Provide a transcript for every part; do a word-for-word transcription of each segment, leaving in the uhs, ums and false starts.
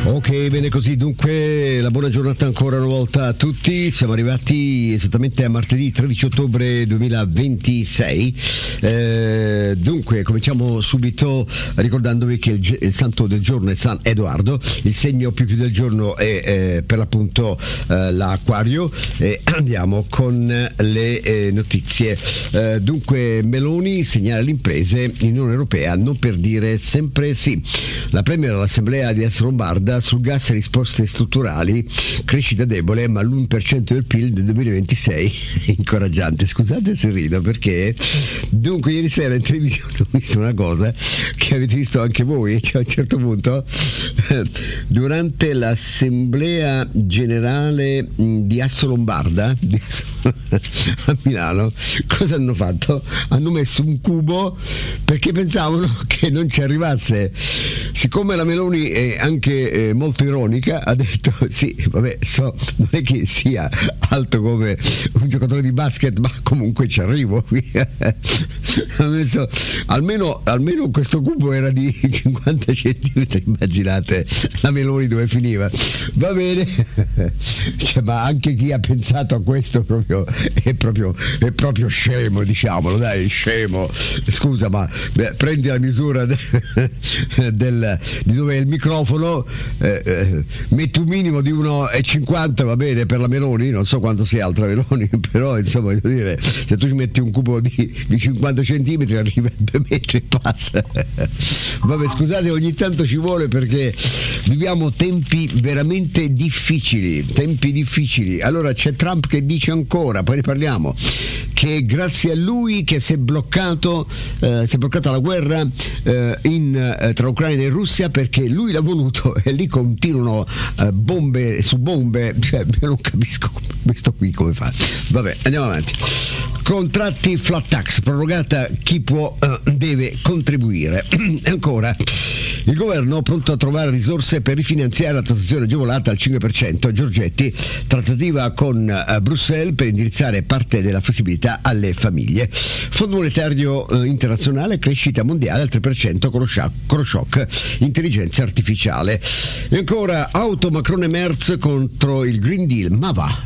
Ok, bene così, dunque la buona giornata ancora una volta a tutti. Siamo arrivati esattamente a martedì tredici ottobre duemilaventisei. Eh, dunque cominciamo subito ricordandovi che il, il santo del giorno è San Edoardo, il segno più più del giorno è eh, per l'appunto eh, l'Acquario, e andiamo con le eh, notizie. Eh, dunque Meloni segnala le imprese in Unione Europea non per dire sempre sì. La Premier all'Assemblea di Est Lombarda sul gas e risposte strutturali, crescita debole ma l'uno per cento del P I L del duemilaventisei, incoraggiante. Scusate se rido perché dunque ieri sera in televisione ho visto una cosa che avete visto anche voi, cioè a un certo punto durante l'Assemblea Generale di Asso Lombarda di Asso, a Milano, cosa hanno fatto? Hanno messo un cubo perché pensavano che non ci arrivasse. Siccome la Meloni è anche eh, molto ironica, ha detto sì, vabbè, so, non è che sia alto come un giocatore di basket, ma comunque ci arrivo. Ha messo almeno, almeno questo cubo era di cinquanta centimetri, immaginate la Meloni dove finiva. Va bene, cioè, ma anche chi ha pensato a questo proprio, è, proprio, è proprio scemo, diciamolo, dai, scemo. Scusa, ma beh, prendi la misura de, del, di dove è il microfono, eh, eh, metti un minimo di uno e cinquanta, va bene, per la Meloni, non so quanto sia altra Meloni, però insomma voglio dire, se tu ci metti un cubo di, di cinquanta centimetri arriva a due metri e passa. Vabbè, scusate, ogni tanto ci vuole perché viviamo tempi veramente difficili, tempi difficili. Allora c'è Trump che dice ancora, poi ne parliamo, che grazie a lui che si è bloccato, eh, si è bloccata la guerra eh, in, eh, tra Ucraina e Russia perché lui l'ha voluto, e lì continuano eh, bombe su bombe, cioè io non capisco questo qui come fa. Vabbè, andiamo avanti. Contratti flat tax, prorogata, chi può eh, deve contribuire. Ancora, il governo pronto a trovare risorse per rifinanziare la tassazione agevolata al cinque per cento. Giorgetti, trattativa con eh, Bruxelles per indirizzare parte della flessibilità alle famiglie. Fondo monetario eh, internazionale, crescita mondiale al tre per cento con lo shock, con lo shock intelligenza artificiale. E ancora, auto Macron e Merz contro il Green Deal. Ma va,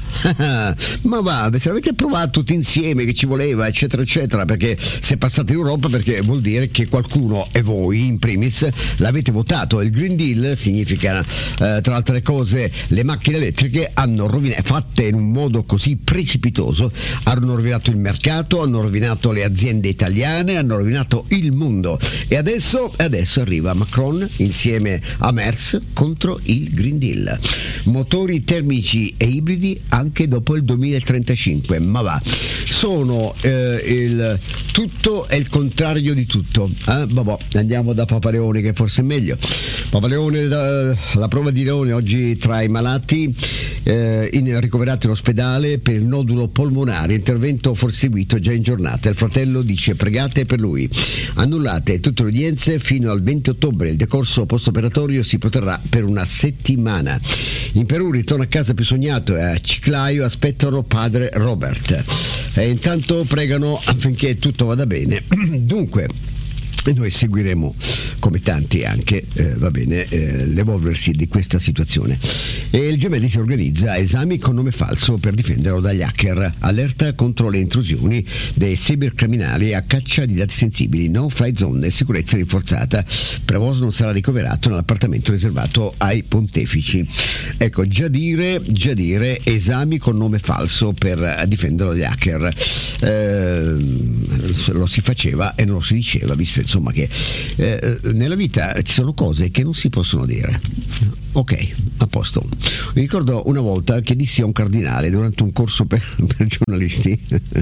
ma va, se l'avete approvato tutti insieme che ci voleva, eccetera eccetera, perché se passate in Europa, perché vuol dire che qualcuno, e voi in primis, l'avete votato. Il Green Deal significa eh, tra altre cose le macchine elettriche hanno rovinato, fatte in un modo così precipitoso, hanno rovinato il mercato, hanno rovinato le aziende italiane, hanno rovinato il mondo, e adesso, adesso arriva Macron insieme a Merz contro il Green Deal. Motori termici e ibridi anche dopo il duemilatrentacinque. Ma va, sono eh, il tutto e il contrario di tutto. Eh? Vabbè, andiamo da Papaleone che forse è meglio. Papaleone, da, la prova di Leone oggi tra i malati eh, in, ricoverati in ospedale per il nodulo polmonare, intervento forseguito già in giornata. Il fratello dice pregate per lui. Annullate tutte le udienze fino al venti ottobre, il decorso post-operatorio si protrarrà per una settimana. In Perù ritorna a casa più sognato e a Chiclayo aspettano padre Robert e intanto pregano affinché tutto vada bene. Dunque, e noi seguiremo come tanti anche eh, va bene eh, l'evolversi di questa situazione. E il Gemelli si organizza esami con nome falso per difenderlo dagli hacker, allerta contro le intrusioni dei cybercriminali a caccia di dati sensibili, no fly zone e sicurezza rinforzata. Prevost non sarà ricoverato nell'appartamento riservato ai pontefici. Ecco, già dire, già dire esami con nome falso per difenderlo dagli hacker, eh, lo si faceva e non lo si diceva, visto insomma che eh, nella vita ci sono cose che non si possono dire. Ok, a posto. Mi ricordo una volta che dissi a un cardinale durante un corso per, per giornalisti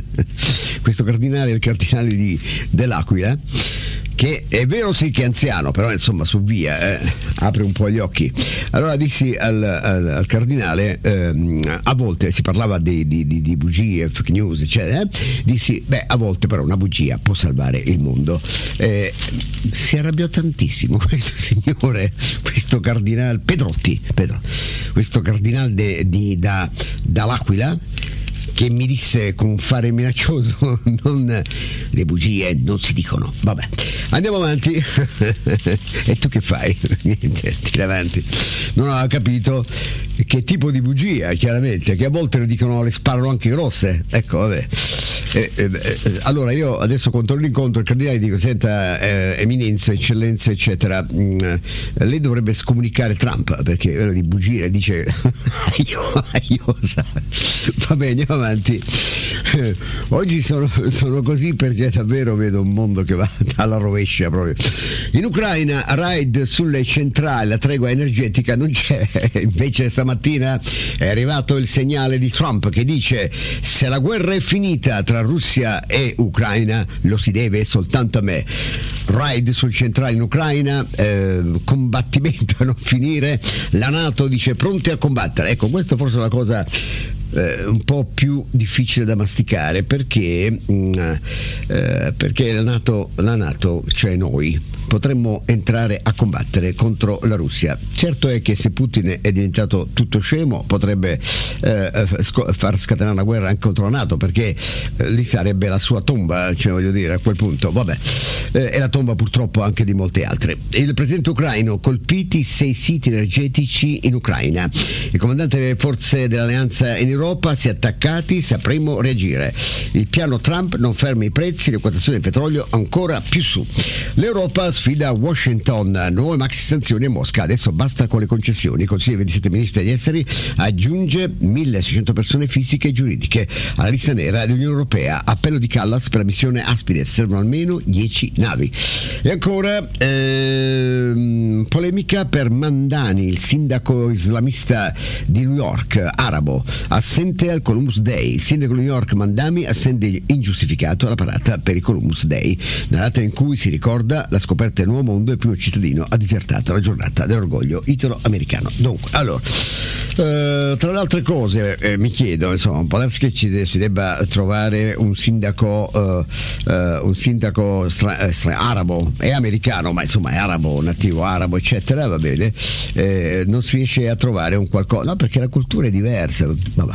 questo cardinale è il cardinale di, dell'Aquila, che è vero sì che è anziano, però insomma su via eh, apre un po' gli occhi. Allora dissi al, al, al cardinale, ehm, a volte si parlava di, di, di, di bugie, fake news eccetera, eh? dissi beh, a volte però una bugia può salvare il mondo. Eh, si arrabbiò tantissimo questo signore, questo cardinale Pedrotti, Pedro, questo cardinale de, di, da, dall'Aquila, che mi disse con fare minaccioso: non, le bugie non si dicono. Vabbè, andiamo avanti. E tu che fai? Niente, tira avanti. Non ho capito che tipo di bugia, chiaramente, che a volte le dicono, le sparano anche grosse. Ecco, vabbè. Eh, eh, eh, allora io adesso quando torno l'incontro il cardinale dico: senta, eh, eminenza, eccellenza, eccetera, mh, lei dovrebbe scomunicare Trump, perché eh, di bugie dice io, io sa. Vabbè, andiamo avanti. Eh, oggi sono, sono così perché davvero vedo un mondo che va alla rovescia proprio. In Ucraina raid sulle centrali, la tregua energetica non c'è. Invece stamattina è arrivato il segnale di Trump che dice: se la guerra è finita tra Russia e Ucraina lo si deve soltanto a me. Raid sul centrale in Ucraina, eh, combattimento a non finire, la NATO dice pronti a combattere. Ecco, questa forse è la cosa eh, un po' più difficile da masticare, perché mh, eh, perché la NATO, la NATO, cioè noi, potremmo entrare a combattere contro la Russia. Certo è che se Putin è diventato tutto scemo potrebbe eh, sc- far scatenare una guerra anche contro la NATO, perché eh, lì sarebbe la sua tomba, cioè voglio dire, a quel punto, vabbè, eh, è la tomba purtroppo anche di molte altre. Il presidente ucraino: colpiti sei siti energetici in Ucraina. Il comandante delle forze dell'alleanza in Europa: si è attaccati, sapremo reagire. Il piano Trump non ferma i prezzi, le quotazioni del petrolio ancora più su. L'Europa sfida Washington, nuove maxi sanzioni a Mosca, adesso basta con le concessioni. Il Consiglio dei ventisette ministri degli esteri aggiunge milleseicento persone fisiche e giuridiche alla lista nera dell'Unione Europea. Appello di Callas per la missione Aspides, servono almeno dieci navi. E ancora ehm, polemica per Mandani, il sindaco islamista di New York, arabo, assente al Columbus Day. Il sindaco di New York Mandani assente ingiustificato alla parata per il Columbus Day, nella data in cui si ricorda la scoperta del nuovo mondo. Il primo cittadino ha disertato la giornata dell'orgoglio italo-americano. Dunque, allora, eh, tra le altre cose, eh, mi chiedo, insomma, può darsi che ci, si debba trovare un sindaco, eh, eh, un sindaco stra, stra, arabo e americano, ma insomma è arabo, nativo arabo, eccetera, va bene. Eh, non si riesce a trovare un qualcosa, no, perché la cultura è diversa. Vabbè.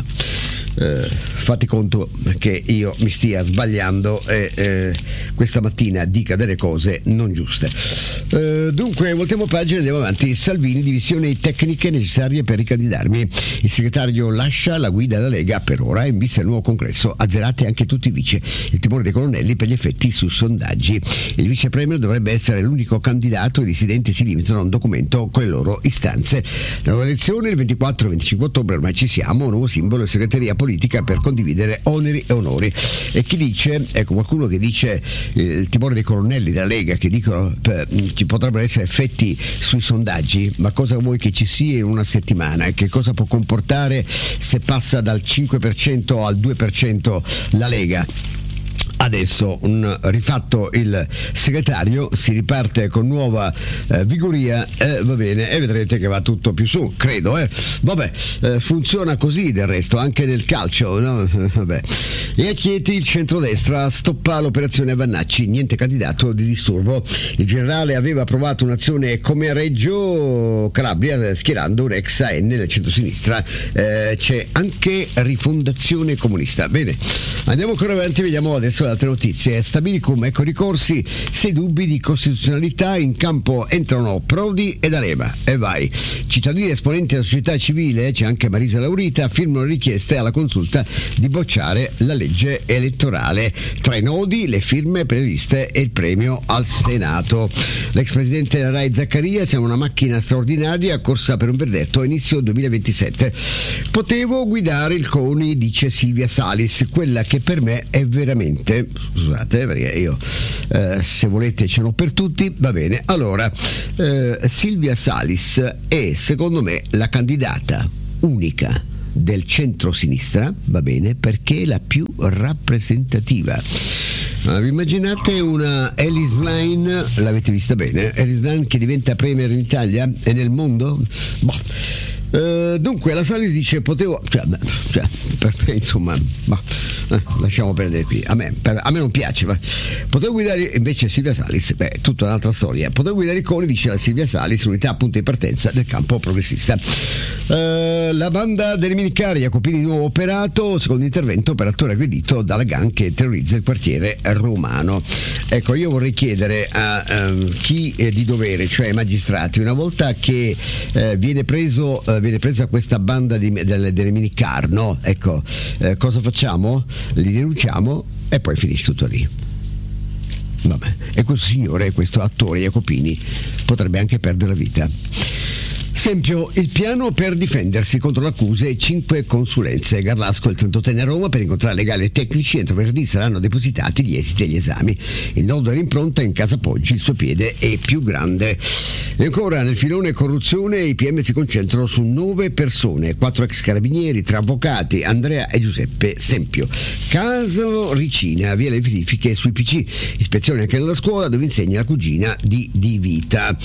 Eh, fate conto che io mi stia sbagliando e eh, questa mattina dica delle cose non giuste. Eh, dunque, voltiamo pagina e andiamo avanti. Salvini: divisioni tecniche necessarie per ricandidarmi. Il segretario lascia la guida della Lega per ora in vista del nuovo congresso, azzerati anche tutti i vice. Il timore dei colonnelli per gli effetti sui sondaggi. Il vice premier dovrebbe essere l'unico candidato, i dissidenti si limitano a un documento con le loro istanze. La nuova elezione il ventiquattro e venticinque ottobre, ormai ci siamo, nuovo simbolo e segreteria politica per condividere oneri e onori. E chi dice, ecco qualcuno che dice eh, il timore dei colonnelli della Lega, che dicono eh, ci potrebbero essere effetti sui sondaggi. Ma cosa vuoi che ci sia in una settimana? Che cosa può comportare se passa dal cinque per cento al due per cento la Lega? Adesso, un rifatto il segretario, si riparte con nuova eh, vigoria, eh, va bene, e vedrete che va tutto più su, credo, eh. Vabbè, eh, funziona così del resto, anche nel calcio, no? Vabbè. E a Chieti il centrodestra stoppa l'operazione Vannacci, niente candidato di disturbo. Il generale aveva approvato un'azione come a Reggio Calabria, schierando un ex A N del centrosinistra. Eh, c'è anche Rifondazione Comunista. Bene, andiamo ancora avanti, vediamo adesso altre notizie. Stabilicum, ecco ricorsi, sei dubbi di costituzionalità, in campo entrano Prodi ed D'Alema. E vai. Cittadini esponenti della società civile, c'è anche Marisa Laurita, firmano richieste alla consulta di bocciare la legge elettorale. Tra i nodi, le firme per le liste e il premio al Senato. L'ex presidente della Rai Zaccaria: siamo una macchina straordinaria, corsa per un verdetto a inizio duemilaventisette. Potevo guidare il CONI, dice Silvia Salis, quella che per me è veramente, scusate perché io eh, se volete ce l'ho per tutti, va bene. Allora, eh, Silvia Salis è secondo me la candidata unica del centro-sinistra, va bene, perché è la più rappresentativa. Ma vi immaginate una Ellis Line, l'avete vista bene, Ellis Line che diventa premier in Italia e nel mondo? Boh. Uh, dunque la Salis dice potevo cioè, cioè per me insomma ma, eh, lasciamo perdere qui, a me, per, a me non piace, ma potevo guidare invece Silvia Salis, beh, tutta un'altra storia. Potevo guidare i coni, dice la Silvia Salis, unità a punto di partenza del campo progressista. Uh, la banda delle minicari, Jacopini di nuovo operato, secondo intervento operatore aggredito dalla gang che terrorizza il quartiere romano. Ecco, io vorrei chiedere a um, chi è di dovere, cioè ai magistrati, una volta che eh, viene preso eh, viene presa questa banda di, delle, delle minicar, no? Ecco, eh, cosa facciamo? Li denunciamo e poi finisce tutto lì. Vabbè. E questo signore, questo attore Jacopini, potrebbe anche perdere la vita. Esempio, il piano per difendersi contro le accuse e cinque consulenze. Garlasco, il trentottenne a Roma, per incontrare legali e tecnici. Entro venerdì saranno depositati gli esiti degli esami. Il nodo dell'impronta in casa Poggi, il suo piede è più grande. E ancora, nel filone corruzione, i P M si concentrano su nove persone, quattro ex carabinieri, tre avvocati, Andrea e Giuseppe Sempio. Caso Ricina, via le verifiche sui P C. Ispezione anche nella scuola dove insegna la cugina di Di Vita.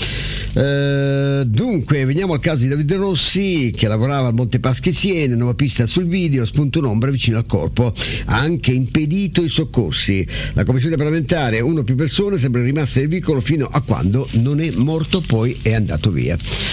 Uh, dunque, veniamo al caso di Davide Rossi, che lavorava al Monte Paschi Siena, nuova pista sul video, spunta un'ombra vicino al corpo, ha anche impedito i soccorsi. La commissione parlamentare, uno o più persone, sempre rimaste nel vicolo fino a quando non è morto, poi è andato via.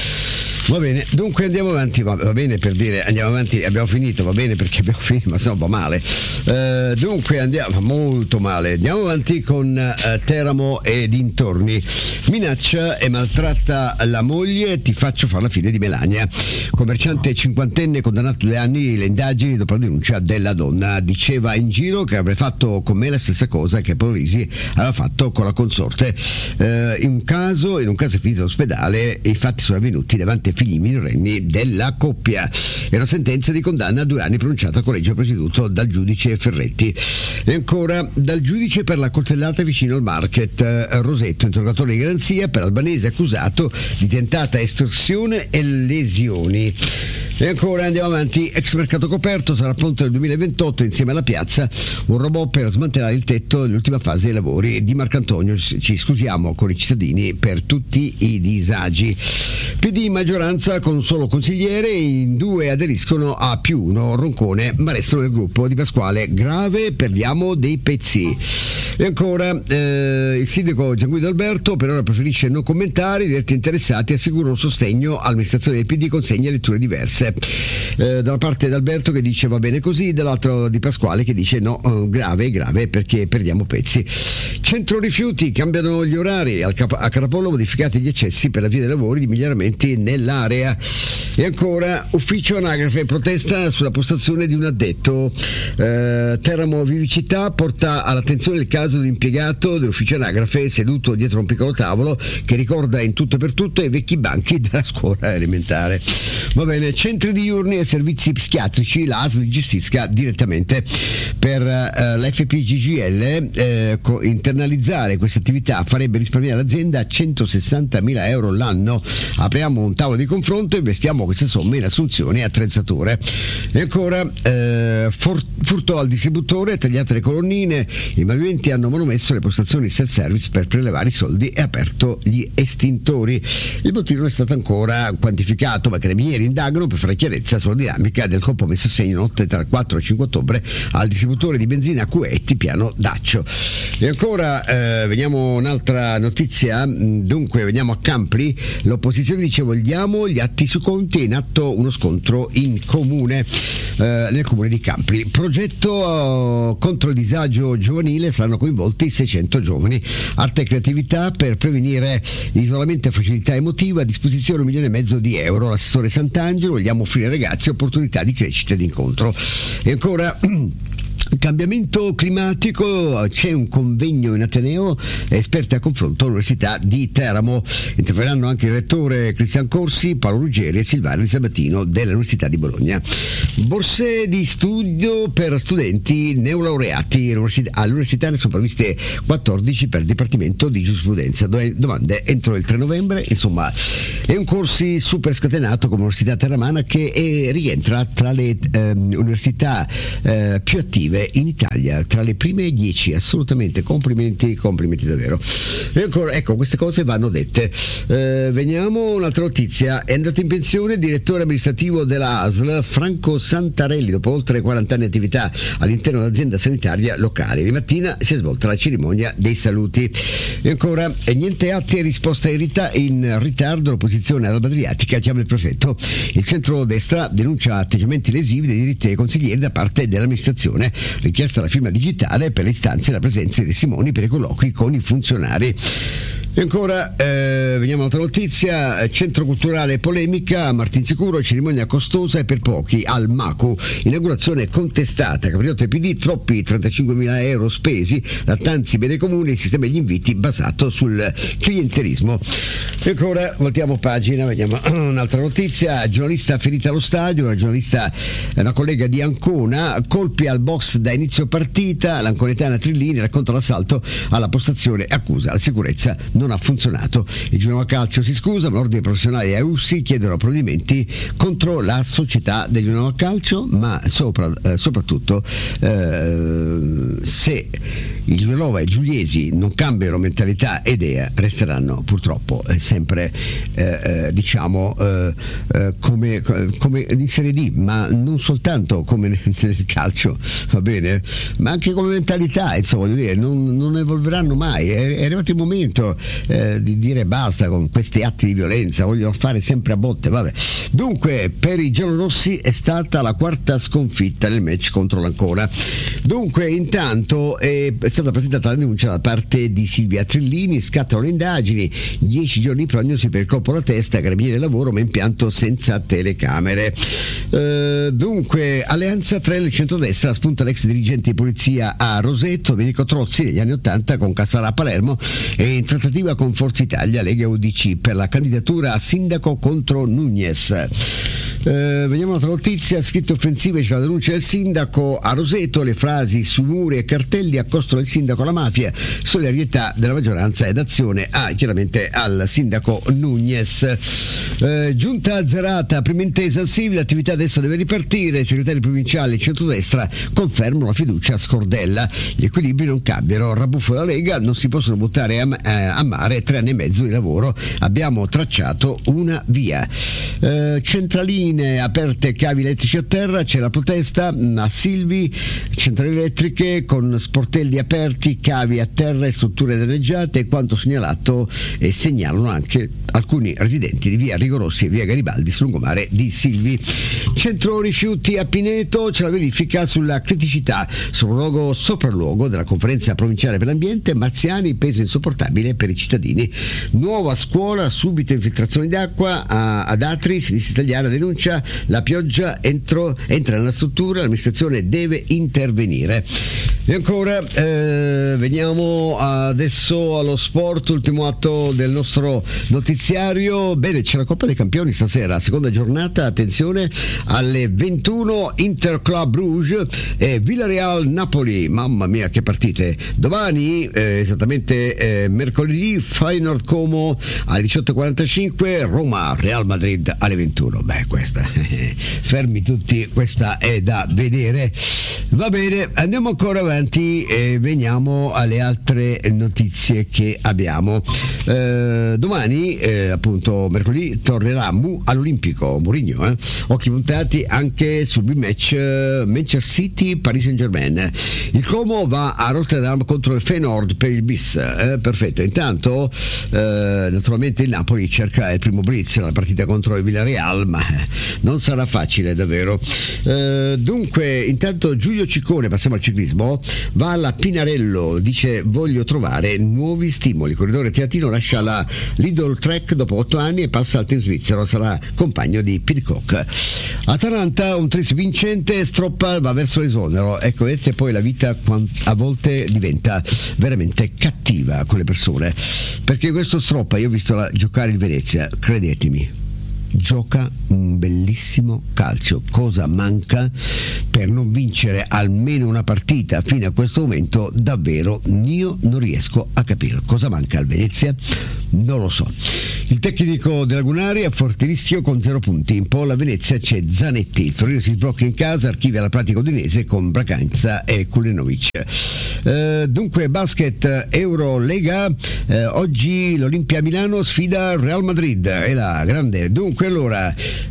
Va bene, dunque andiamo avanti, va, va bene per dire andiamo avanti, abbiamo finito, va bene perché abbiamo finito, ma insomma va male. Uh, dunque andiamo, molto male, andiamo avanti con uh, Teramo e dintorni. Minaccia e maltratta la moglie, ti faccio fare la fine di Melania. Commerciante cinquantenne condannato due anni, le indagini dopo la denuncia della donna. Diceva in giro che avrebbe fatto con me la stessa cosa che Polisi aveva fatto con la consorte. Uh, in un caso, in un caso è finito all'ospedale e i fatti sono avvenuti davanti figli minorenni della coppia. È una sentenza di condanna a due anni pronunciata al collegio presieduto dal giudice Ferretti. E ancora, dal giudice per la coltellata vicino al market, Rosetto, interrogatore di garanzia per Albanese accusato di tentata estorsione e lesioni. E ancora andiamo avanti, ex mercato coperto, sarà pronto nel duemilaventotto insieme alla piazza un robot per smantellare il tetto nell'ultima fase dei lavori. Di Marcantonio, ci scusiamo con i cittadini per tutti i disagi. P D maggioranza con un solo consigliere, in due aderiscono a più uno, Roncone, ma restano nel gruppo. Di Pasquale, grave, perdiamo dei pezzi. E ancora eh, il sindaco Gianguido Alberto per ora preferisce non commentare, i diretti interessati assicurano sostegno all'amministrazione del P D, consegna letture diverse. Eh, da una parte d'Alberto che dice va bene così, dall'altro di Pasquale che dice no, eh, grave, grave perché perdiamo pezzi. Centro rifiuti, cambiano gli orari, al Cap- a Carapollo modificati gli accessi per la via dei lavori di miglioramenti nell'area. E ancora ufficio anagrafe, protesta sulla postazione di un addetto. eh, Teramo Vivicità porta all'attenzione il caso di un impiegato dell'ufficio anagrafe seduto dietro un piccolo tavolo che ricorda in tutto e per tutto i vecchi banchi della scuola elementare. Va bene, centri diurni e servizi psichiatrici, la A S L gestisca direttamente. Per eh, la F P G G L eh, co- internalizzare queste attività farebbe risparmiare l'azienda centosessantamila euro l'anno. Apriamo un tavolo di confronto e investiamo queste somme in assunzioni e attrezzature. E ancora eh, for- furto al distributore, tagliate le colonnine, i malviventi hanno manomesso le postazioni self-service per prelevare i soldi e aperto gli estintori. Il bottino è stato ancora quantificato, ma i carabinieri indagano per fare chiarezza sulla dinamica del compromesso segno notte tra il quattro e il cinque ottobre al distributore di benzina Cuetti, piano Daccio. E ancora eh, veniamo un'altra notizia, dunque veniamo a Campri, l'opposizione dice vogliamo gli atti su conti, è in atto uno scontro in comune eh, nel comune di Campri. Progetto eh, contro il disagio giovanile, saranno coinvolti seicento giovani, arte e creatività per prevenire isolamento e facilità emotiva, a disposizione un milione e mezzo di euro. L'assessore Sant'Angelo, vogliamo offrire ai ragazzi opportunità di crescita e di incontro. E ancora cambiamento climatico, c'è un convegno in Ateneo, esperti a confronto all'Università di Teramo. Interverranno anche il rettore Cristian Corsi, Paolo Ruggeri e Silvano Di Sabatino dell'Università di Bologna. Borse di studio per studenti neolaureati all'università, ne sono previste quattordici per il Dipartimento di Giurisprudenza, domande entro il tre novembre. Insomma, è un corsi super scatenato come Università Terramana che è, rientra tra le eh, università eh, più attive positive in Italia, tra le prime dieci, assolutamente complimenti, complimenti davvero. E ancora, ecco, queste cose vanno dette. Eh, veniamo un'altra notizia, è andato in pensione il direttore amministrativo della A S L Franco Santarelli dopo oltre quaranta anni di attività all'interno dell'azienda sanitaria locale. Di mattina si è svolta la cerimonia dei saluti. E ancora, e niente atti e risposta in, rita- in ritardo, l'opposizione all'Alba Adriatica chiama il prefetto. Il centro-destra denuncia atteggiamenti lesivi dei diritti dei consiglieri da parte dell'amministrazione, richiesta la firma digitale per le istanze e la presenza di testimoni per i colloqui con i funzionari. E ancora, eh, veniamo a un'altra notizia, centro culturale polemica, Martinsicuro, cerimonia costosa e per pochi al Macu, inaugurazione contestata, Capriotto P D, troppi trentacinquemila euro spesi, lattanzi bene comuni, il sistema degli inviti basato sul clientelismo. E ancora, voltiamo pagina, vediamo un'altra notizia, giornalista ferita allo stadio, una giornalista, una collega di Ancona, colpi al box da inizio partita, l'anconetana Trillini racconta l'assalto alla postazione, accusa la sicurezza non ha funzionato. Il Genoa Calcio si scusa, ma l'ordine professionale e A U S I chiedono provvedimenti contro la società del Genoa Calcio, ma sopra, eh, soprattutto eh, se il Genova e i Giuliesi non cambiano mentalità e idea, resteranno purtroppo eh, sempre eh, eh, diciamo eh, eh, come, come in Serie D, ma non soltanto come nel calcio, va bene, ma anche come mentalità, insomma, voglio dire, non, non evolveranno mai. È, è arrivato il momento Eh, di dire basta con questi atti di violenza, vogliono fare sempre a botte, vabbè. Dunque, per i giallorossi è stata la quarta sconfitta nel match contro l'Ancona. Dunque, intanto è, è stata presentata la denuncia da parte di Silvia Trillini, scattano le indagini, dieci giorni di prognosi per il colpo alla testa, carabinieri lavoro ma impianto senza telecamere. Eh, dunque, Alleanza tre, il centrodestra, spunta l'ex dirigente di polizia a Rosetto, Domenico Trozzi, negli anni ottanta con Cassara a Palermo, e in trattativa con Forza Italia, Lega U D C per la candidatura a sindaco contro Nunez. Eh, vediamo un'altra notizia, scritte offensive, c'è la denuncia del sindaco a Roseto, le frasi su muri e cartelli accostano il sindaco alla mafia, solidarietà della maggioranza ed azione ah, chiaramente al sindaco Nunez. Eh, giunta azzerata, prima intesa al Sivil, l'attività adesso deve ripartire, i segretari provinciali e centrodestra confermano la fiducia a Scordella, gli equilibri non cambiano, rabbuffo della Lega, non si possono buttare a, eh, a mare tre anni e mezzo di lavoro, abbiamo tracciato una via. Eh, centraline aperte, cavi elettrici a terra, c'è la protesta a Silvi, centrali elettriche con sportelli aperti, cavi a terra e strutture danneggiate, e quanto segnalato e segnalano anche alcuni residenti di via Rigorossi e via Garibaldi sul lungomare di Silvi. Centro rifiuti a Pineto, c'è la verifica sulla criticità sul luogo sopralluogo della conferenza provinciale per l'ambiente, Marziani, peso insopportabile per i cittadini. Nuova scuola, subito infiltrazioni d'acqua a, ad Atri, Sinistra Italiana denuncia la pioggia entro, entra nella struttura, l'amministrazione deve intervenire. E ancora eh, veniamo adesso allo sport, ultimo atto del nostro notiziario. Bene, c'è la Coppa dei Campioni stasera, seconda giornata, attenzione, alle ventuno Inter Club Bruges e Villarreal Napoli, mamma mia che partite. Domani eh, esattamente eh, mercoledì Feyenoord Como alle diciotto e quarantacinque, Roma Real Madrid alle ventuno. Beh, questa fermi tutti, questa è da vedere. Va bene, andiamo ancora avanti e veniamo alle altre notizie che abbiamo. Eh, domani eh, appunto mercoledì tornerà Mu all'Olimpico, Mourinho, eh? Occhi puntati anche sul big match eh, Manchester City Paris Saint-Germain. Il Como va a Rotterdam contro il Feyenoord per il bis, eh? Perfetto. Intanto eh, naturalmente il Napoli cerca il primo blitz, la partita contro il Villarreal, ma non sarà facile davvero. Eh, dunque intanto Giulio Ciccone, passiamo al ciclismo, va alla Pinarello, dice voglio trovare nuovi stimoli, il corridore teatino lascia la Lidl Trek dopo otto anni e passa al team svizzero, sarà compagno di Pidcock. Atalanta, un tris vincente, Stroppa va verso l'esonero. Ecco, vedete, poi la vita a volte diventa veramente cattiva con le persone, perché questo Stroppa, io ho visto la, giocare il Venezia, credetemi, gioca un bellissimo calcio. Cosa manca per non vincere almeno una partita fino a questo momento? Davvero io non riesco a capire cosa manca al Venezia, non lo so. Il tecnico della Lagunari a forte rischio con zero punti. In poi la Venezia c'è Zanetti. Il Torino si sblocca in casa, archivia la pratica udinese con Braganza e Kulenovic. Eh, dunque basket Eurolega, eh, oggi l'Olimpia Milano sfida Real Madrid, è la grande. Dunque allora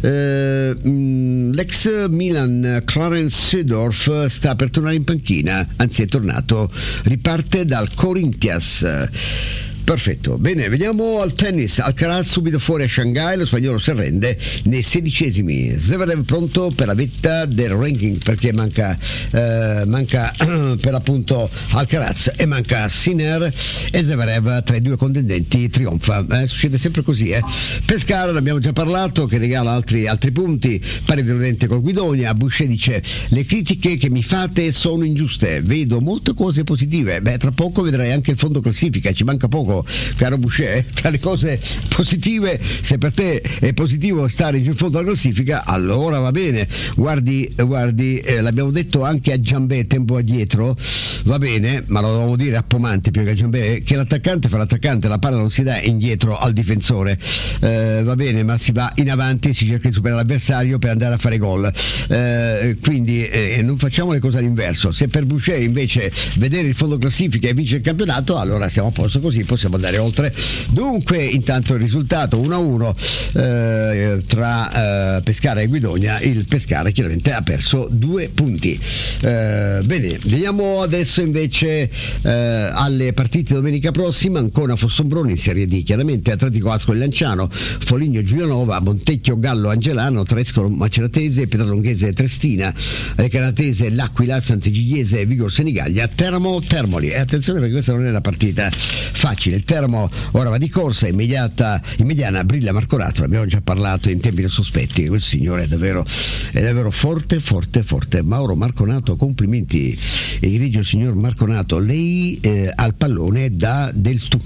eh, mh, l'ex Milan Clarence Seedorf sta per tornare in panchina, anzi è tornato, riparte dal Corinthians. Perfetto, bene, vediamo al tennis. Alcaraz subito fuori a Shanghai, lo spagnolo si arrende nei sedicesimi. Zverev pronto per la vetta del ranking perché manca eh, manca per l'appunto Alcaraz e manca Sinner, e Zverev tra i due contendenti trionfa. Eh, succede sempre così. Eh. Pescara, ne abbiamo già parlato, che regala altri, altri punti, pari deludente col Guidonia. Boucher dice: le critiche che mi fate sono ingiuste, vedo molte cose positive. Beh, tra poco vedrai anche il fondo classifica, ci manca poco. Caro Boucher, tra le cose positive, se per te è positivo stare in fondo alla classifica, allora va bene. Guardi, guardi, eh, l'abbiamo detto anche a Giambè tempo addietro, va bene, ma lo dovevamo dire a Pomante più che a Giambè, che l'attaccante fa l'attaccante, la palla non si dà indietro al difensore, eh, va bene, ma si va in avanti e si cerca di superare l'avversario per andare a fare gol, eh, quindi eh, non facciamo le cose all'inverso. Se per Boucher invece vedere il fondo classifica e vincere il campionato, allora siamo a posto così, possiamo andare oltre. Dunque intanto il risultato uno a uno eh, tra eh, Pescara e Guidonia. Il Pescara chiaramente ha perso due punti. Eh, bene, vediamo adesso invece eh, alle partite domenica prossima. Ancona Fossombrone in Serie D, chiaramente Atletico Ascoli Lanciano, Foligno Giulianova, Montecchio Gallo Angelano, Trescolo Maceratese, Pietralonghese Trestina, Recanatese L'Aquila, Sant'Egidiese Vigor Senigallia, Teramo Termoli. E attenzione perché questa non è una partita facile. Il Teramo ora va di corsa, immediata, immediata brilla Marconato, abbiamo già parlato in tempi non sospetti, questo signore è davvero, è davvero forte, forte, forte. Mauro Marconato, complimenti, egregio signor Marconato, lei eh, al pallone dà del tu.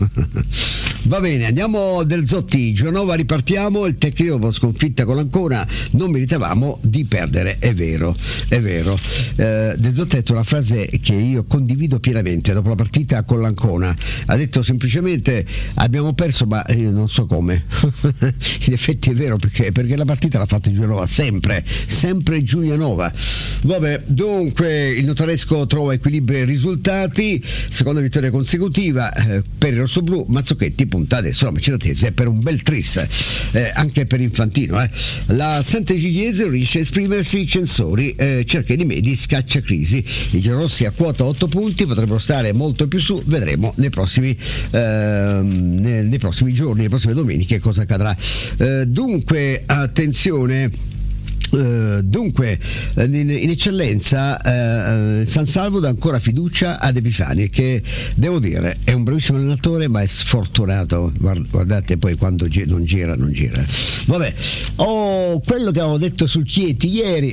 Va bene, andiamo del Zotti, Giovanova, ripartiamo. Il tecnico dopo sconfitta con l'Ancona, non meritavamo di perdere, è vero, è vero. Eh, del Zotti ha detto una frase che io condivido pienamente dopo la partita con l'Ancona, ha detto semplicemente: abbiamo perso, ma io non so come. In effetti è vero, perché, perché la partita l'ha fatta Giulianova, sempre, sempre Giulianova. Vabbè, dunque il notaresco trova equilibrio e risultati, seconda vittoria consecutiva eh, per il rossoblù. Mazzucchetti punta adesso la Maceratese per un bel tris, eh, anche per Infantino. Eh. La Sant'Egidiese riesce a esprimersi, Censori eh, cerca i rimedi, scaccia crisi. I giallorossi a quota otto punti potrebbero stare molto più su, vedremo nei prossimi eh, nei, nei prossimi giorni, le prossime domeniche cosa accadrà. Eh, dunque attenzione. Uh, dunque in, in eccellenza uh, San Salvo dà ancora fiducia ad Epifani, che devo dire è un bravissimo allenatore ma è sfortunato. Guard, guardate poi quando gi- non gira non gira. Vabbè, oh, quello che avevo detto sul Chieti ieri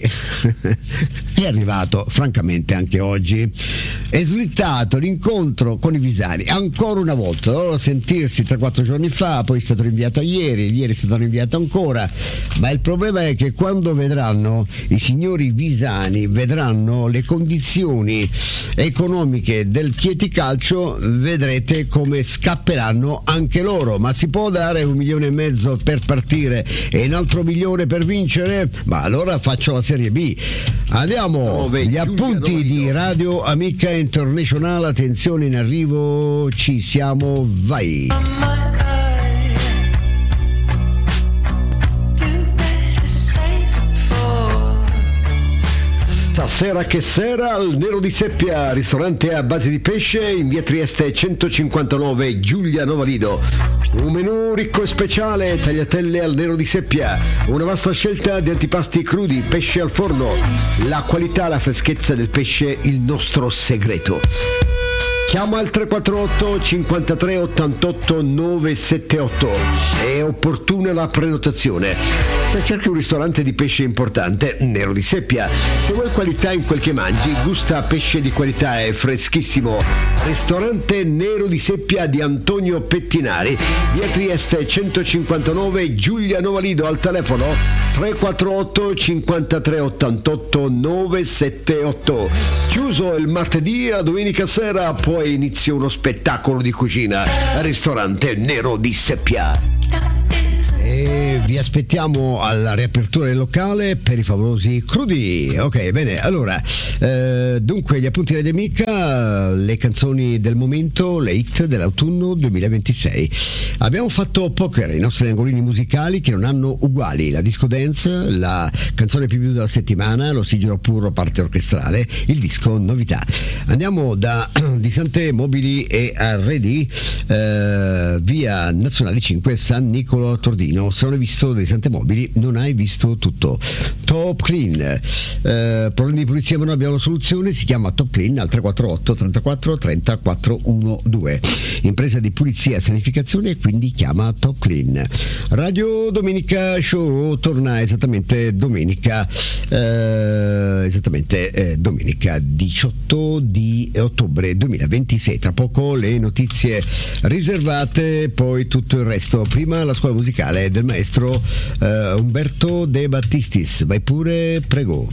è arrivato francamente anche oggi. È slittato l'incontro con i Visani ancora una volta. Dovevano sentirsi tre quattro giorni fa, poi è stato rinviato a ieri, ieri è stato rinviato ancora, ma il problema è che quando vedranno i signori Visani, vedranno le condizioni economiche del Chieti Calcio, vedrete come scapperanno anche loro. Ma si può dare un milione e mezzo per partire e un altro milione per vincere? Ma allora faccio la Serie B. Andiamo, gli appunti di Radio Amica Internazionale. Attenzione, in arrivo, ci siamo, vai. Stasera che sera al Nero di Seppia, ristorante a base di pesce in via Trieste centocinquantanove, Giulianova Lido. Un menù ricco e speciale, tagliatelle al Nero di Seppia, una vasta scelta di antipasti crudi, pesce al forno, la qualità, la freschezza del pesce, il nostro segreto. Chiama al tre quattro otto cinquantatré ottantotto nove sette otto, è opportuna la prenotazione. Se cerchi un ristorante di pesce importante, Nero di Seppia. Se vuoi qualità in quel che mangi, gusta pesce di qualità e freschissimo. Ristorante Nero di Seppia di Antonio Pettinari, via Trieste centocinquantanove, Giulia Novalido, al telefono tre quattro otto cinquantatré ottantotto novecentosettantotto. Chiuso il martedì, la domenica sera poi inizia uno spettacolo di cucina. Ristorante Nero di Seppia. E vi aspettiamo alla riapertura del locale per i favolosi crudi. Ok, bene, allora eh, dunque gli appunti Radio Amica, le canzoni del momento, le hit dell'autunno duemilaventisei. Abbiamo fatto poker, i nostri angolini musicali che non hanno uguali: la disco dance, la canzone più più della settimana, l'ossigeno puro parte orchestrale, il disco novità. Andiamo da Di Sante Mobili e Arredi, eh, via Nazionale cinque, San Nicolo Tordino. Se non hai visto Di Sante Mobili non hai visto tutto. Top Clean, eh, problemi di pulizia ma non abbiamo soluzione, si chiama Top Clean al tre quattro otto trentaquattro trenta quattrocentododici. Impresa di pulizia e sanificazione, quindi chiama Top Clean. Radio Domenica Show torna esattamente domenica, eh, esattamente eh, domenica diciotto di ottobre duemilaventisei. Tra poco le notizie riservate, poi tutto il resto. Prima la scuola musicale del maestro eh, Umberto De Battistis. Vai pure, prego.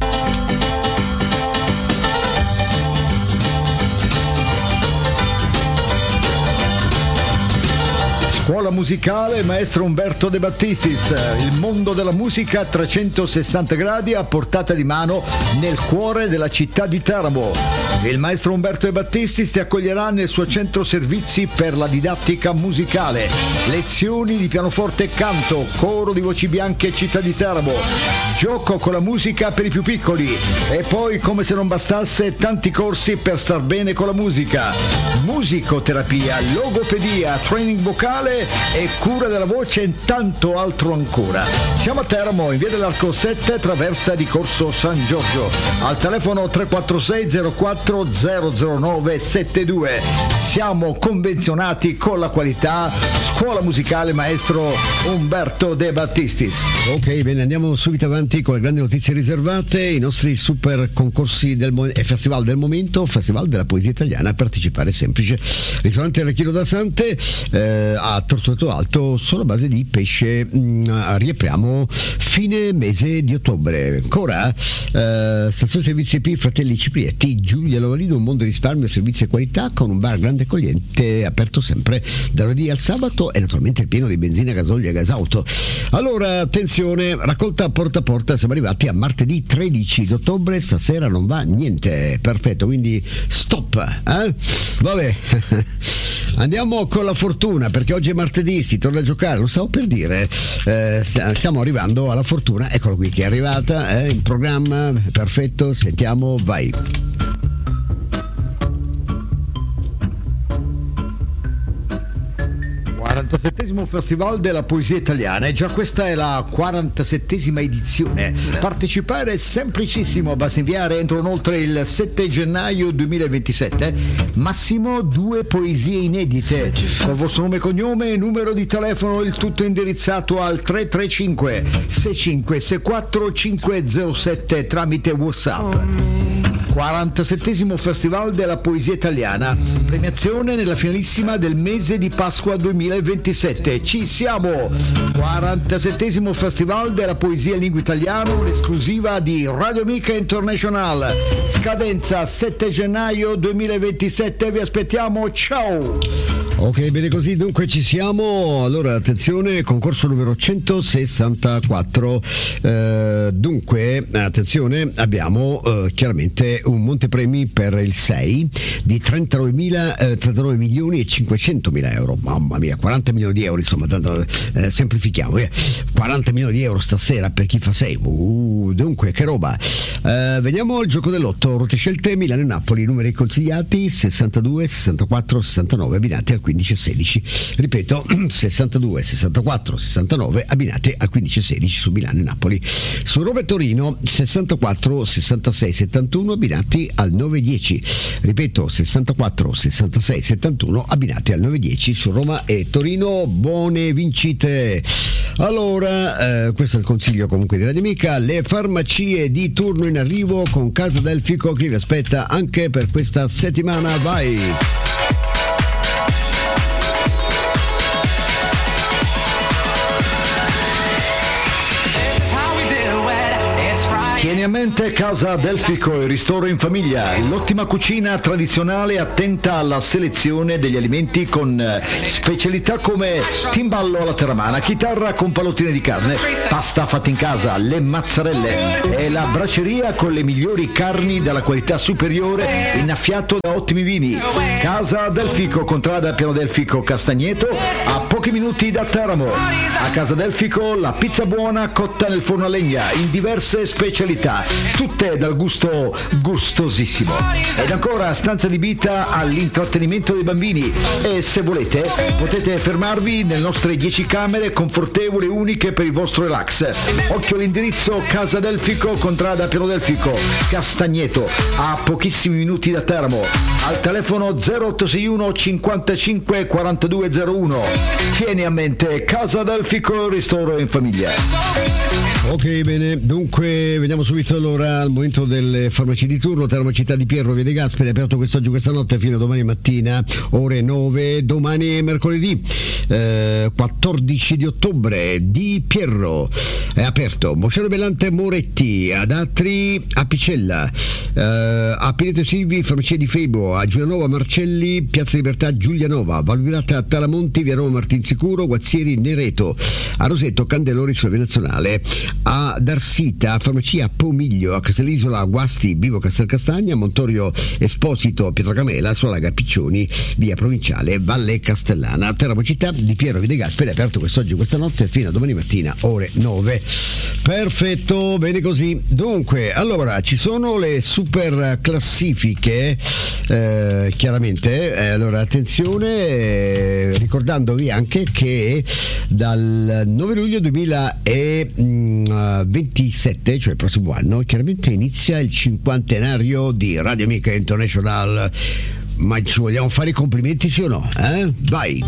Scuola musicale maestro Umberto De Battistis, il mondo della musica a trecentosessanta gradi a portata di mano nel cuore della città di Teramo. Il maestro Umberto De Battistis ti accoglierà nel suo centro servizi per la didattica musicale, lezioni di pianoforte e canto, coro di voci bianche città di Teramo, gioco con la musica per i più piccoli e poi, come se non bastasse, tanti corsi per star bene con la musica, musicoterapia, logopedia, training vocale e cura della voce e tanto altro ancora. Siamo a Teramo, in via dell'Arco sette, traversa di Corso San Giorgio, al telefono tre quattro sei zero quattro zero zero nove sette due. Siamo convenzionati con la qualità. Scuola musicale maestro Umberto De Battistis. Ok, bene, andiamo subito avanti con le grandi notizie riservate, i nostri super concorsi del mo- e festival del momento, Festival della Poesia Italiana. Partecipare è semplice. Ristorante Arlecchino da Sante, eh, a Tortoreto Alto, solo a base di pesce. Mh, riapriamo fine mese di ottobre. Ancora eh, stazione servizi P Fratelli Ciprietti, Giulia Lovalido, un mondo di risparmio, servizi e qualità, con un bar grande accogliente, aperto sempre dal lunedì al sabato e naturalmente il pieno di benzina, gasolio e gasauto. Allora attenzione, raccolta porta a porta, siamo arrivati a martedì tredici di ottobre, stasera non va niente. Perfetto, quindi stop, eh? Vabbè. Andiamo con la fortuna, perché oggi è martedì, si torna a giocare, lo stavo per dire, eh, stiamo arrivando alla fortuna, eccola qui che è arrivata, eh, in programma, perfetto, sentiamo, vai. quarantasettesimo Festival della Poesia Italiana, e già questa è la quarantasettesima edizione. Partecipare è semplicissimo, basta inviare entro inoltre il sette gennaio duemilaventisette massimo due poesie inedite con il vostro nome e cognome e numero di telefono, il tutto indirizzato al tre tre cinque sei cinque sei quattro cinque zero sette tramite WhatsApp. quarantasettesimo Festival della Poesia Italiana, premiazione nella finalissima del mese di Pasqua duemilaventisette. Ci siamo! quarantasettesimo Festival della Poesia in Lingua Italiana, un'esclusiva di Radio Amica International. Scadenza sette gennaio duemilaventisette, vi aspettiamo, ciao! Ok, bene così, dunque ci siamo. Allora attenzione, concorso numero centosessantaquattro. Eh, dunque attenzione, abbiamo eh, chiaramente un montepremi per il sei di trentanove milioni e cinquecentomila euro. Mamma mia, quaranta milioni di euro, insomma, tanto, eh, semplifichiamo, eh. quaranta milioni di euro stasera per chi fa sei. Uh, dunque che roba. Eh, veniamo al gioco dell'otto, rotte scelte Milano e Napoli, numeri consigliati sessantadue, sessantaquattro, sessantanove, abbinati al quindici e sedici. Ripeto, sessantadue, sessantaquattro, sessantanove, abbinati al quindici e sedici su Milano e Napoli. Su Roma e Torino sessantaquattro, sessantasei, settantuno, abbinati al nove dieci. Ripeto, sessantaquattro, sessantasei, settantuno, abbinati al nove dieci su Roma e Torino. Torino, buone vincite. Allora, eh, questo è il consiglio comunque di Radio Amica, le farmacie di turno in arrivo con Casa Delfico che vi aspetta anche per questa settimana, vai! Tieni a mente Casa Delfico e ristoro in famiglia, l'ottima cucina tradizionale attenta alla selezione degli alimenti con specialità come timballo alla terramana, chitarra con pallottine di carne, pasta fatta in casa, le mazzarelle e la braceria con le migliori carni della qualità superiore innaffiato da ottimi vini. Casa Delfico, contrada Piano Delfico Castagneto, a pochi minuti da Teramo. A Casa Delfico la pizza buona cotta nel forno a legna in diverse specialità, tutte dal gusto gustosissimo. Ed ancora stanza adibita all'intrattenimento dei bambini e se volete potete fermarvi nelle nostre dieci camere confortevoli e uniche per il vostro relax. Occhio all'indirizzo: Casa Delfico, contrada Piano Delfico Castagneto, a pochissimi minuti da Teramo. Al telefono zero otto sei uno cinquantacinque quarantadue zero uno. Tieni a mente Casa Delfico, ristoro in famiglia. Ok, bene, dunque vediamo subito allora al momento delle farmacie di turno. Teramo Città di Pierro, via De Gasperi, aperto quest'oggi, questa notte fino a domani mattina, ore nove. Domani è mercoledì eh, quattordici di ottobre, di Pierro è aperto Moscello Bellante Moretti, ad Atri Apicella, eh, a Pineto Silvi farmacia di Febo, a Giulianova Marcelli, Piazza Libertà Giulianova, Valvirata Talamonti, via Roma Martinsicuro, Guazzieri Nereto, a Rosetto Candelori sulla via Nazionale, a Darsita farmacia Pomiglio, a Castellisola Guasti Vivo Castelcastagna, a Montorio Esposito Pietrocamela, sulla Laga Piccioni via Provinciale Valle Castellana. Teramo Città di Piero via De Gasperi, aperto quest'oggi, questa notte fino a domani mattina ore nove. Perfetto, bene così. Dunque, allora ci sono le super classifiche, eh, chiaramente, eh, allora attenzione, eh, ricordandovi anche che dal nove luglio duemilaventisette, cioè il prossimo anno, chiaramente inizia il cinquantenario di Radio Amica International. Ma ci vogliamo fare i complimenti, sì o no? Eh? Vai!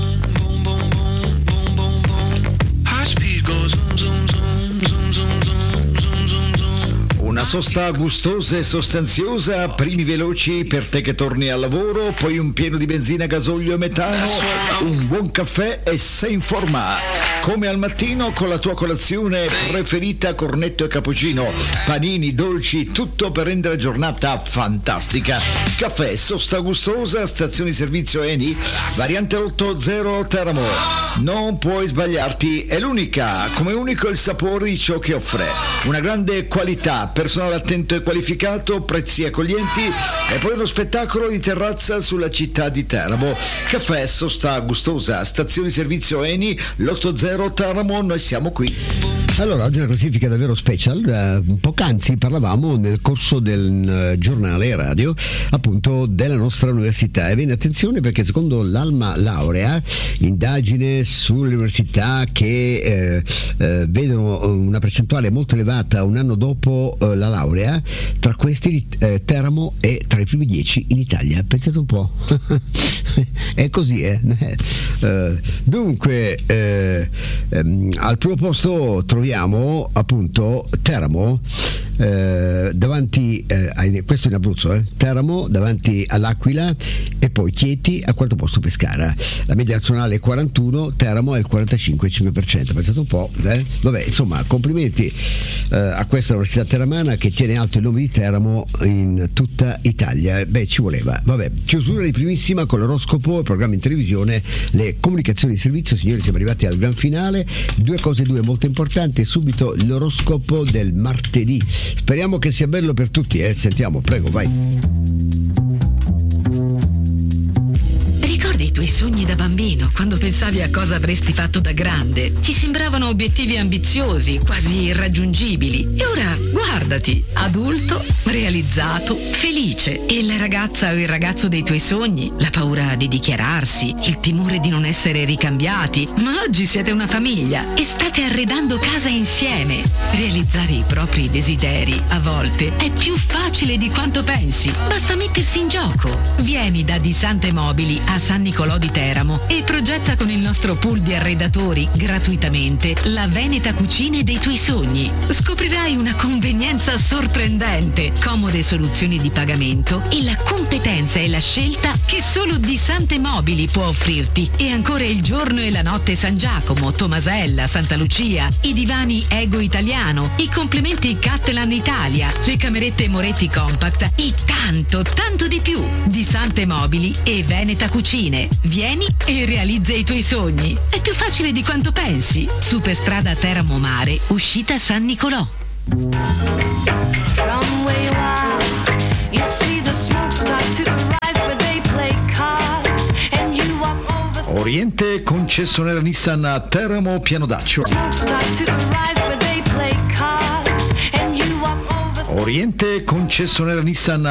Una sosta gustosa e sostanziosa, primi veloci per te che torni al lavoro, poi un pieno di benzina, gasolio e metano, un buon caffè e sei in forma. Come al mattino con la tua colazione preferita, cornetto e cappuccino, panini, dolci, tutto per rendere la giornata fantastica. Caffè, sosta gustosa, stazione di servizio Eni, variante otto zero Teramo. Non puoi sbagliarti, è l'unica, come unico il sapore di ciò che offre. Una grande qualità, personale attento e qualificato, prezzi accoglienti e poi uno spettacolo di terrazza sulla città di Teramo. Caffè, sosta gustosa, stazione di servizio Eni, l'otto zero Teramo, noi siamo qui. Allora, oggi una classifica davvero special. Uh, poc'anzi parlavamo nel corso del uh, giornale radio appunto della nostra università, e bene, attenzione, perché secondo l'Alma Laurea, indagine sulle università che eh, eh, vedono una percentuale molto elevata un anno dopo eh, la laurea, tra questi eh, Teramo è tra i primi dieci in Italia. Pensate un po'. È così, eh? Uh, dunque eh, ehm, al primo posto troviamo Abbiamo appunto Teramo eh, davanti eh, a, questo in Abruzzo, eh, Teramo davanti all'Aquila e poi Chieti al quarto posto Pescara. La media nazionale è quarantuno, Teramo è il quarantacinque virgola cinque per cento. Pensate un po', eh? Vabbè, insomma, complimenti eh, a questa università teramana che tiene alto il nome di Teramo in tutta Italia. Beh, ci voleva. Vabbè, chiusura di primissima con l'oroscopo, il programma in televisione, le comunicazioni di servizio. Signori, siamo arrivati al gran finale. Due cose due molto importanti. Subito l'oroscopo del martedì. Speriamo che sia bello per tutti, eh? Sentiamo, prego, vai. Ricordi i tuoi sogni da bambino, quando pensavi a cosa avresti fatto da grande? Ti sembravano obiettivi ambiziosi, quasi irraggiungibili. E ora, guardati, adulto, realizzato, felice. E la ragazza o il ragazzo dei tuoi sogni? La paura di dichiararsi, il timore di non essere ricambiati. Ma oggi siete una famiglia e state arredando casa insieme. Realizzare i propri desideri, a volte, è più facile di quanto pensi. Basta mettersi in gioco. Vieni da Di Sante Mobili a San Nicolò di Teramo e progetta con il nostro pool di arredatori gratuitamente la Veneta Cucine dei tuoi sogni. Scoprirai una convenienza sorprendente, comode soluzioni di pagamento e la competenza e la scelta che solo Di Sante Mobili può offrirti. E ancora il giorno e la notte San Giacomo, Tomasella, Santa Lucia, i divani Ego Italiano, i complementi Cattelan Italia, le camerette Moretti Compact e tanto, tanto di più. Di Sante Mobili e Veneta Cucine. Vieni e realizza i tuoi sogni. È più facile di quanto pensi. Superstrada Teramo Mare, uscita San Nicolò. From where you are, you see the smoke start to arise where they play cards and you walk over. Oriente concessionaria Nissan a Teramo Pianodaccio. Smoke start to arise where they play cards and you walk over. Oriente concessionaria Nissan